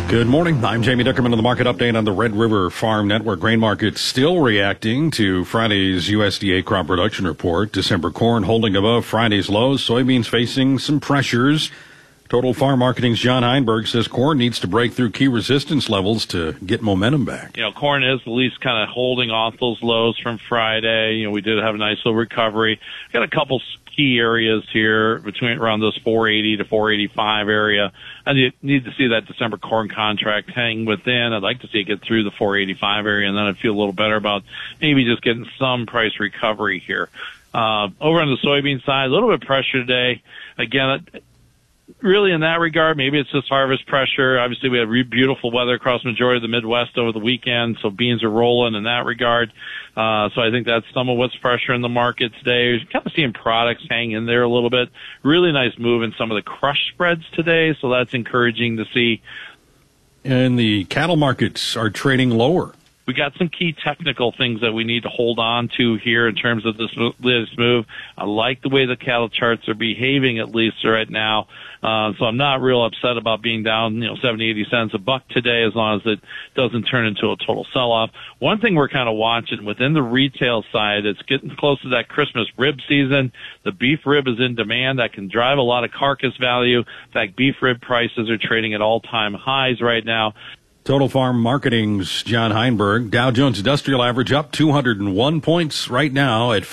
Good morning. I'm Jamie Duckerman on the market update on the Red River Farm Network. Grain market still reacting to Friday's USDA crop production report. December corn holding above Friday's lows. Soybeans facing some pressures. Total Farm Marketing's John Heinberg says corn needs to break through key resistance levels to get momentum back. Corn is at least kind of holding off those lows from Friday. We did have a nice little recovery. Got a couple key areas here between around this 480 to 485 area. I need to see that December corn contract hang within. I'd like to see it get through the 485 area, and then I'd feel a little better about maybe just getting some price recovery here. Over on the soybean side, a little bit of pressure today. Again, really in that regard, maybe it's just harvest pressure. Obviously, we had beautiful weather across the majority of the Midwest over the weekend, so beans are rolling in that regard. So I think that's some of what's pressure in the market today. You're kind of seeing products hang in there a little bit. Really nice move in some of the crush spreads today, so that's encouraging to see. And the cattle markets are trading lower. We got some key technical things that we need to hold on to here in terms of this move. I like the way the cattle charts are behaving, at least right now. So I'm not real upset about being down, 70, 80 cents a buck today, as long as it doesn't turn into a total sell-off. One thing we're kind of watching within the retail side, it's getting close to that Christmas rib season. The beef rib is in demand. That can drive a lot of carcass value. In fact, beef rib prices are trading at all-time highs right now. Total Farm Marketing's John Heinberg. Dow Jones Industrial Average up 201 points right now at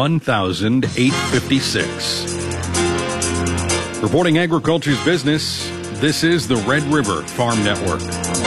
51,856. Reporting agriculture's business, this is the Red River Farm Network.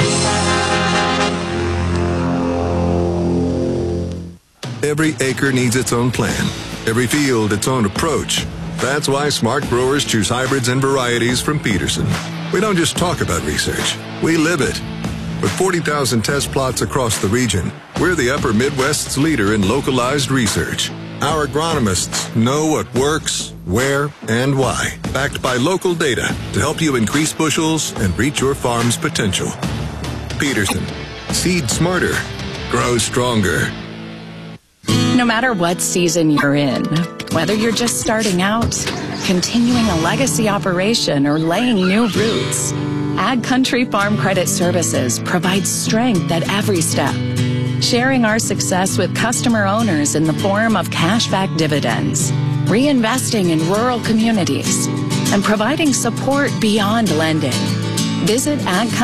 Every acre needs its own plan. Every field its own approach. That's why smart growers choose hybrids and varieties from Peterson. We don't just talk about research. We live it. With 40,000 test plots across the region, we're the Upper Midwest's leader in localized research. Our agronomists know what works, where, and why, backed by local data to help you increase bushels and reach your farm's potential. Peterson. Seed smarter. Grow stronger. No matter what season you're in, whether you're just starting out, continuing a legacy operation, or laying new roots, Ag Country Farm Credit Services provides strength at every step, sharing our success with customer owners in the form of cashback dividends, reinvesting in rural communities, and providing support beyond lending. Visit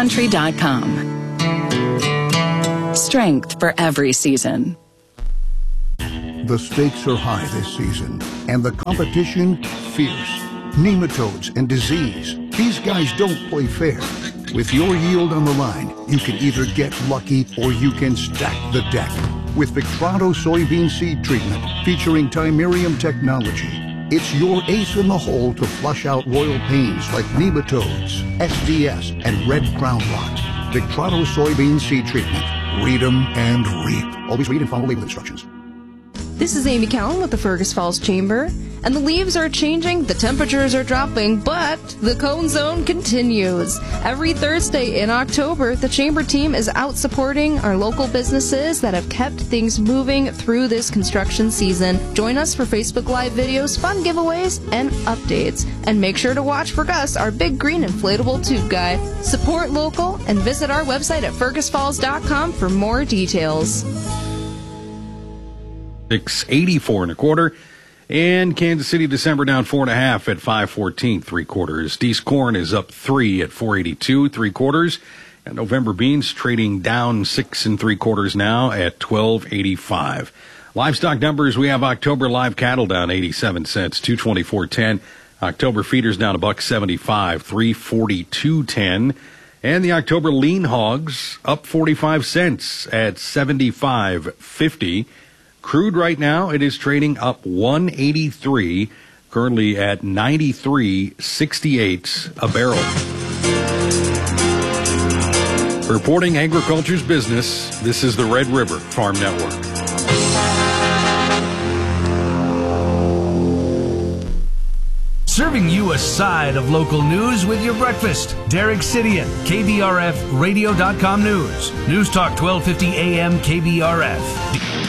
agcountry.com. Strength for every season. The stakes are high this season, and the competition fierce. Nematodes and disease. These guys don't play fair. With your yield on the line, you can either get lucky or you can stack the deck. With Victrado soybean seed treatment featuring Timerium technology, it's your ace in the hole to flush out royal pains like nematodes, SDS, and red ground rot. Victrado soybean seed treatment. Read 'em and reap. Always read and follow label instructions. This is Amy Cowan with the Fergus Falls Chamber, and the leaves are changing, the temperatures are dropping, but the Cone Zone continues. Every Thursday in October, the Chamber team is out supporting our local businesses that have kept things moving through this construction season. Join us for Facebook Live videos, fun giveaways, and updates. And make sure to watch for Gus, our big green inflatable tube guy. Support local and visit our website at fergusfalls.com for more details. 684 and a quarter, and Kansas City December down 4.5 at 514 3/4. Deese corn is up 3 at 482 3/4, and November beans trading down 6 3/4 now at 1285. Livestock numbers: we have October live cattle down 87 cents, 224.10. October feeders down $1.75, 342.10. And the October lean hogs up 45 cents at 75.50. Crude right now, it is trading up 183, currently at 93.68 a barrel. Reporting agriculture's business, this is the Red River Farm Network. Serving you a side of local news with your breakfast. Derek Sidian, KBRF Radio.com News. News Talk 1250 AM KBRF.